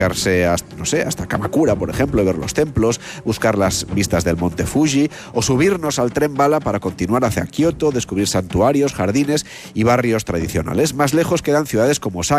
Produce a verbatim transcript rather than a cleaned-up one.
hasta, no sé, hasta Kamakura, por ejemplo, ver los templos, buscar las vistas del monte Fuji, o subirnos al tren bala para continuar hacia Kioto, descubrir santuarios, jardines y barrios tradicionales. Más lejos quedan ciudades como Osaka,